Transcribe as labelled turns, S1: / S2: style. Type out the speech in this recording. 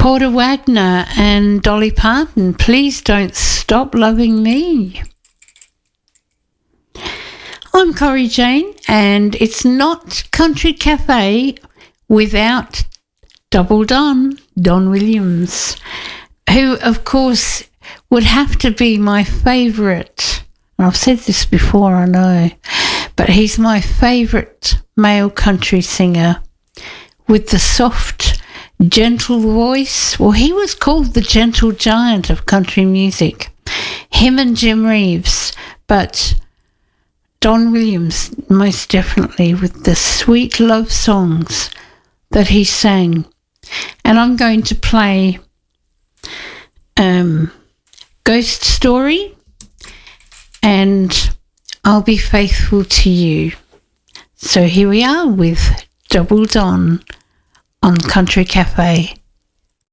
S1: Porter Wagner and Dolly Parton, Please Don't Stop Loving Me. I'm Corrie Jane, and it's not Country Cafe without Double Don Williams, who, of course, would have to be my favourite. I've said this before, I know, but he's my favourite male country singer with the soft, gentle voice. Well, he was called the gentle giant of country music. Him and Jim Reeves, but Don Williams most definitely with the sweet love songs that he sang. And I'm going to play Ghost Story and I'll Be Faithful to You. So here we are with Double Don on Country Cafe.